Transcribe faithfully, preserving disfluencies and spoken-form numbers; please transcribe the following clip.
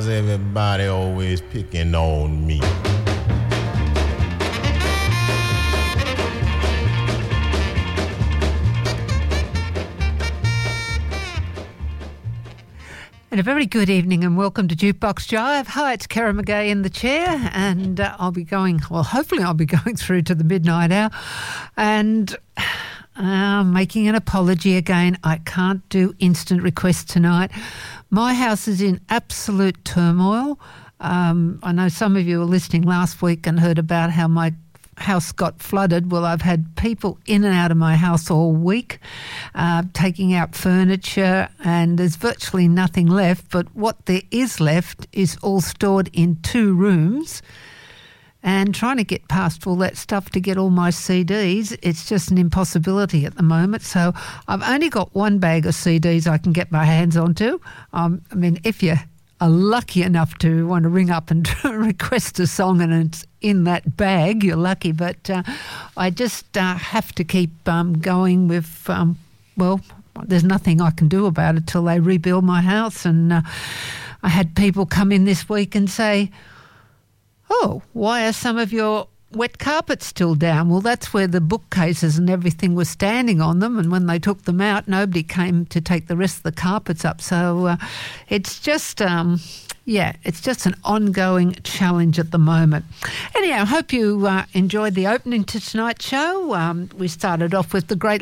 Why's everybody always picking on me? And a very good evening and welcome to Jukebox Jive. Hi, it's Kara McGay in the chair, and uh, I'll be going, well, hopefully I'll be going through to the midnight hour and uh, making an apology again. I can't do instant requests tonight. My house is in absolute turmoil. Um, I know some of you were listening last week and heard about how my house got flooded. Well, I've had people in and out of my house all week, uh, taking out furniture, and there's virtually nothing left. But what there is left is all stored in two rooms, and trying to get past all that stuff to get all my C Ds, it's just an impossibility at the moment. So I've only got one bag of C Ds I can get my hands onto. Um, I mean, if you are lucky enough to want to ring up and request a song and it's in that bag, you're lucky. But uh, I just uh, have to keep um, going with, um, well, there's nothing I can do about it till they rebuild my house. And uh, I had people come in this week and say, oh, why are some of your wet carpets still down? Well, that's where the bookcases and everything was standing on them, and when they took them out, nobody came to take the rest of the carpets up. So uh, it's just, um, yeah, it's just an ongoing challenge at the moment. Anyhow, I hope you uh, enjoyed the opening to tonight's show. Um, we started off with the great